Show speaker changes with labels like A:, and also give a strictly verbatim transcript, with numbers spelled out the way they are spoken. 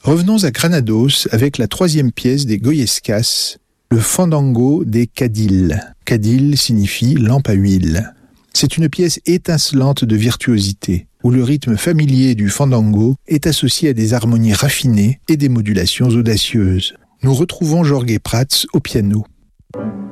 A: Revenons à Granados avec la troisième pièce des Goyescas, le Fandango des Cadilles. Cadille signifie lampe à huile. C'est une pièce étincelante de virtuosité, où le rythme familier du fandango est associé à des harmonies raffinées et des modulations audacieuses. Nous retrouvons Jorge Prats au piano.